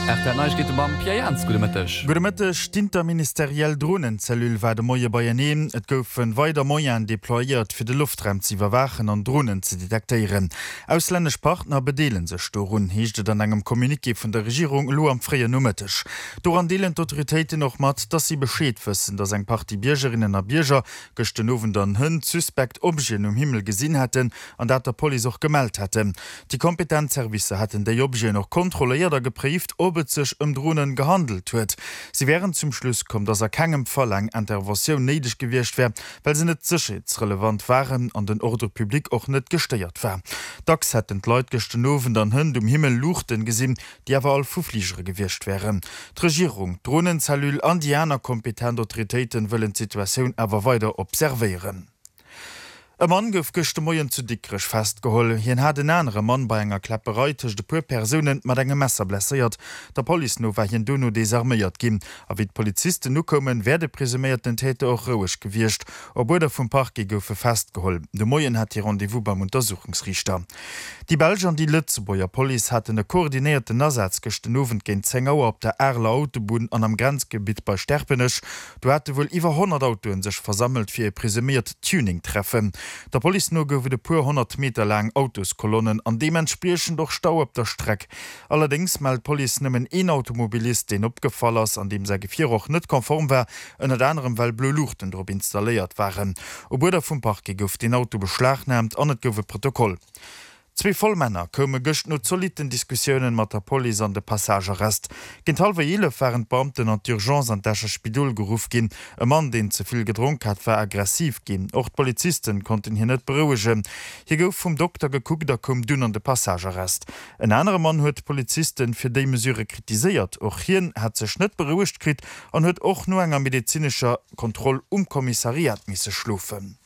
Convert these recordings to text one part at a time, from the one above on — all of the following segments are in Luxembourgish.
Neich geht am Pians Gumettech. Gumettech d'interministeriell Drohnenzellul war de Moie Bayerneen, et goufen weider Moien deployiert fir de Luftraum ze überwachen an Drohnen ze detekteieren. Ausländsch Partner bedeelen sech Dorun hiechtet an engem Kommuniké vun der Regierung lo am fréier Nummettech. Doran deelen d'Autoritéite noch mat, dat sie bescheet wëssen, dats eng Party Biergerinnen a Bierger gëchten nowen dann hunn suspekt Objen Himmel gesinn hätten an dat der Poli och gemeldt hätte. Die Kompetenzservice hätten déi Obje noch kontrolléierter geprieft, ob et sech Drohnen gehandelt huet. Sie wären zum Schluss kom, dass kegem Verlang an der Version nedig gewircht wär, weil se net sicherheitsrelevant waren an den Orderpublik och net gesteiert war. Dacks hätten Leiit gestenoven an hunn Himmel luchten gesinn, die awer all Fufliegere gewircht wären. D'Regierung, Drohnenzellul an die aner kompetente Autoritäten wollen Situationun awer weiter observieren. E Mann gouf gëchte Moien zu dickrech festgeholl. Hien hat den enere Mann bei enger Klepperei tech de puer Personen mat engem Messer blessiert. Der Poli no war hien duno desarméiert ginn. A wie d Polizisten nu kommen, werde presuméierten Täter och rouech gewircht. Obwohl der vum Parke goufe festgeholl. De Moien hat hier Rendezvous beim Untersuchungsrichter. Die Belger an die Lützeboer Poli hatten e koordinierten Ersatz gestenowen géint Zengauer op der Erler Autobahn an am Grenzgebiet bei Sterpenech. Du hatte wohl iwwer 100 Autoen sech versammelt fir e presumiert Tuning treffen. Der Poli no gouf de puer 100 Meter lang Autoskolonnen an dementspiechen doch Stau op der Streck. Allerdings meldt Poli nëmmen een Automobilist den opgefall ass, an dem se Gefir och net konform war, ënnet anderem weil Blue Luchten drop installiert waren. Obwohl der vum Parke gouf den Auto beschlagnahmt an net goufe Protokoll. 2 Vollmänner komme gëcht no soliden Diskussionen mat der Poli an de Passagerrest. Gent halwe jele waren Beamten an d'Urgence an d'cher Spidol geruf gin. E Mann, den zuviel gedrunk hat, war aggressiv gin. Auch Polizisten konnten hier net beruhigen. Hier gouf vum Doktor gekuckt, da kom dun an de Passagerrest. Ein anderer Mann huet Polizisten fir déi mesure kritisiert. Och hien hat sech net beruhigt krit an huet och no enger medizinischer Kontroll Kommissariat misse schlufen.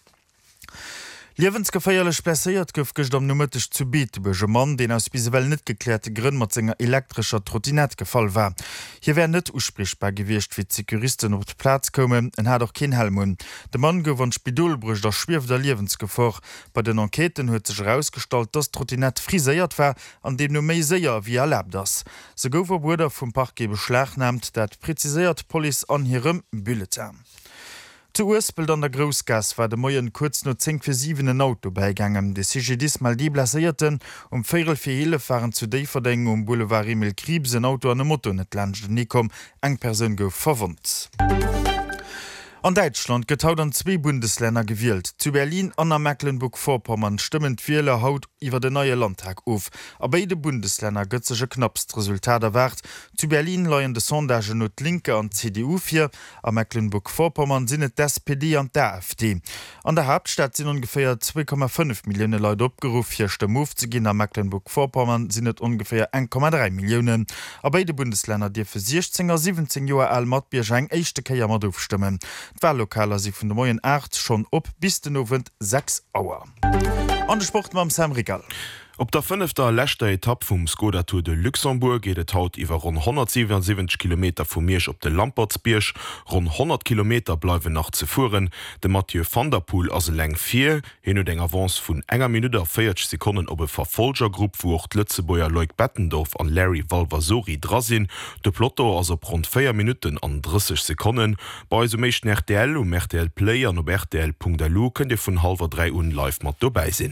Liewensgefeierlech blessiert gouf gecht am Nummettech zu Biet bege Mann, den aus biswell net geklärte Grinn mat senger elektrischer Trottinett gefall war. Hier wär net usprichbar gewircht wie Sekuristen op d Platz kommen, en hat auch kein Helmun. De Mann gouf an Spidolbruch der schwirf der Liewensgefor. Bei den Enqueten huet sech herausgestalt, dass Trottinett friséiert war, an dem no méi séier wie erlaubt das. Se goufer Bruder vum Parke beschlagnahmt, dat präzisiert Poli an hirem Bulletin. Zu Uspel an der Großgas war de Moien kurz no 10:07 ein Auto beigangem. De CGDs mal die blasierten, 4:04 fahren zu déi Verdengung Boulevard Emil Kriebs ein Auto an de Motto net Landchte Nikom, eng Person gouf verwundt. An Deutschland getaut an 2 Bundesländer gewählt. Zu Berlin an der Mecklenburg-Vorpommern stimmen viele Haut iwwer den neue Landtag auf. Aber beide Bundesländer götzesche knappst Resultat erwart. Zu Berlin leien de Sondage not Linke an CDU 4, an Mecklenburg-Vorpommern sinnet d' SPD an der AfD. An der Hauptstadt sind ungefähr 2,5 Millionen Leute opgerufen, hier Stimme aufzugehen. An Mecklenburg-Vorpommern sinnet ungefähr 1,3 Millionen. Aber beide Bundesländer, die für 16 oder 17 Jahre alt Matbierschein echte Kajammer aufstimmen. Wahllokaler sie vun der Moien 8 schon op bis den Novent 6 Auer. An de Sport mam Sam Regal. Op der 5. lächte Etapp vum Skoda Tour de Luxemburg geht haut iwwer rund 177 km vum Meersch op de Lampertsbiersch, rund 100 km bleiwe nach ze fuhren. De Mathieu van der Poel as leng 4, hin und eng Avance vun enger Minute 40 Sekunden op e Verfolgergrupp wo auch Lützeboer Loic Bettendorf an Larry Valvasori drasinn. De Plotto as op rund 4 Minuten an 30 Sekunden. Bei so méich RTL RTL Play an op RTL.lu könnt ihr vun 2:30 live mat dobei sinn.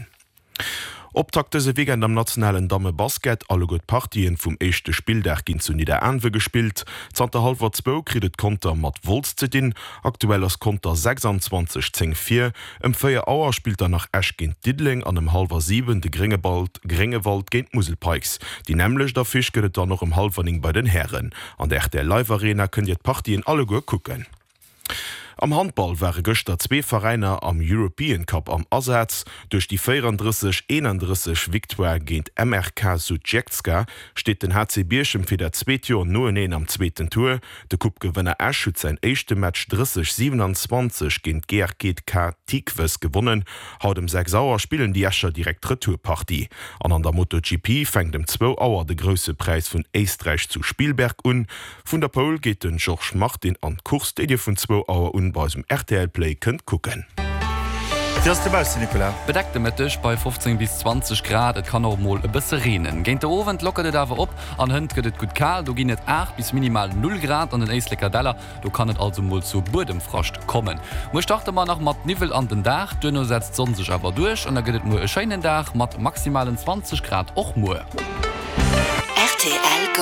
Optakte se wegen am nationalen Dame Basket alle gut Partien vum echte Spieldach gin zu nieder Anwe gespielt. Zter halber 2 kritet Konter mat Volz zu din. Aktuell as Konter 26-4. Im 4 Auer spielt er nach Esch gegen Didling an dem halber 7 de Gringewald gegen Muselpikes. Die nämlich der Fisch gehtt dann noch im Halverning bei den Herren. An der Live Arena könnt ihr Partien alle gut gucken. Am Handball waren gestern 2 Vereine am European Cup am Ersatz. Durch die 34-31 Victoire gegen MRK Sudjetska steht den HC Bierschem für der 2. Jahr 0-1 am 2. Tour. Der Cup-Gewinner Esch hat sein erstes Match 30-27 gegen GRK Tikves gewonnen. Heute um 6 Uhr spielen die Escher direkt Retourpartie. An der MotoGP fängt um 2 Uhr der größte Preis von Österreich zu Spielberg an. Von der Pole geht den George Martin an Kurs, die von 2 Uhr bei dem RTL Play könnt gucken. Das ist Nicola. Bedeckte Mittag bei 15 bis 20 Grad, es kann auch mal ein bisschen regnen. Gehen der Ofen lockert es aber ab, an Hund geht es gut kalt, du gehen 8 bis minimal 0 Grad an den eislichen Keller, du kann es also mal zu Bodenfrost kommen. Wir starten mal noch mit Nivel an den Dach, dünner setzt Sonne sich aber durch und dann geht es nur ein schönen Tag mit maximalen 20 Grad auch mal. RTL